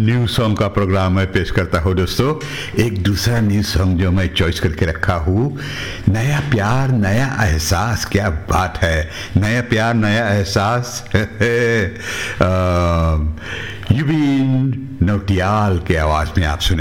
New song का programme मैं पेश करता हूँ दोस्तों। एक दूसरा न्यू सॉन्ग जो मैं चॉइस करके रखा हूँ, नया प्यार नया एहसास। क्या बात है, नया प्यार नया एहसास। युबीन नौटियाल के आवाज में आप सुने।